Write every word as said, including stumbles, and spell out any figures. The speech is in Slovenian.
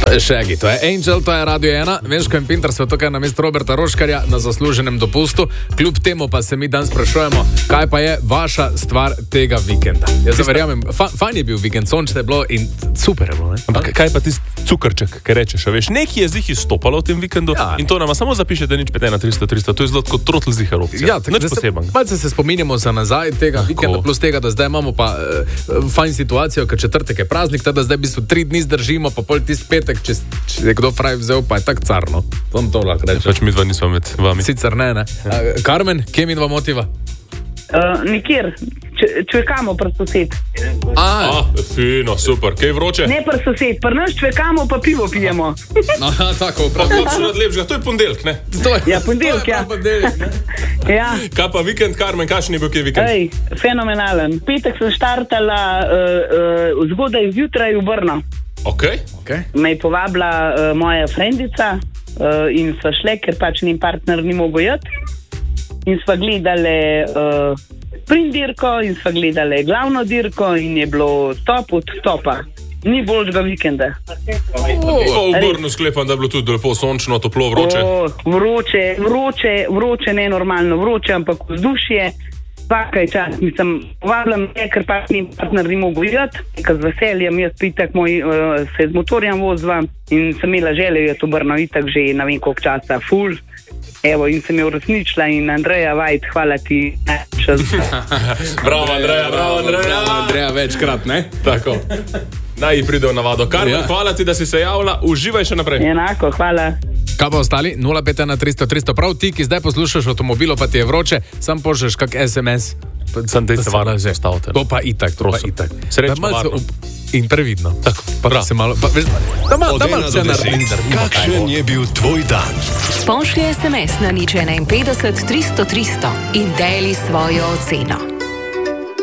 Šegi, to je Angel, to je Radio ena. Venško in Pinter so tukaj na mesto Roberta Roškarja na zasluženem dopustu. Kljub temu pa se mi dan sprašujemo, kaj pa je vaša stvar tega vikenda. Jaz zaverjamem, fa, fajn je bil vikend, sončne je bilo in super je bilo. Ne? Ampak kaj pa tisti cukrček, kaj rečeš, a veš, neki je zih izstopalo v tem vikendu ja. In to nama samo zapišete nič pet ena tristo tristo, to je zelo kot trotl zihar opcija. Ja, tako, nič poseben. Malce se spominjamo za nazaj tega vikenda, plus tega, da zdaj imamo pa uh, fajn situacijo, ker četrtek je praznik, teda zdaj v bistvu tri dni zdržimo, pa pol tisti petek, če, če je kdo fraj vzel, pa je tak carno. To to lahko reče. Pač mi dva nismo med vami. Sicer ne, ne. Uh, Karmen, kje mi dva motiva? Uh, nikjer. Čvekamo pred sosed. A, A, fino, super. Kaj je vroče? Ne pred sosed, pred nas čvekamo, pa pivo pijemo. Aha, tako, prav. Pa kot še nadlepšega, to je pondelk, ne? To je, ja, pondelk, ja. Pondelk, ja. Kaj pa vikend, Karmen, kakšen je bil kje vikend? Ej, fenomenalen. Petek sem štartala uh, uh, zgodaj zjutraj v Brno. Ok. okay. Me je povabila uh, moja frendica uh, in sva šle, ker pač njen partner ni mogel jeti. In sva gledali uh, sprint dirko in sva gledali glavno dirko in je bilo top od topa. Ni boljšega vikenda. O, v Brnu sklepam, da je bilo tudi lepo sončno, toplo, vroče. O, vroče, vroče, vroče, ne normalno vroče, ampak vzdušje. Pakaj čas, mislim, povabljam me, ker pa ni partner ni mogel jeti, ker z veseljem jaz pitak moj, uh, se z motorjem vozva in sem imela željo jeti v Brno itak že na vem koliko časa, full. Evo, in sem jo uresničila in Andreja Vajt, hvala ti. Bravo, Andreja, bravo, Andreja. Bravo, Andreja, večkrat, ne? Tako. Naj ji pride v navado. Karmen, ja. Hvala ti, da si se javila. Uživaj še naprej. Enako, hvala. Kaj pa ostali? nula pet ena tristo tristo. Prav ti, ki zdaj poslušaš avtomobilo, pa ti je vroče, sam pošlješ kak es em es. Sam te se varno že stavite. To pa itak, to pa itak. Srečno varno. In previdno. Tako, pa da se malo... Pa, veš, da ma, da ma, da ma, kakšen je bil tvoj dan? Pošlji es em es na nič ena petdeset tristo tristo in deli svojo oceno.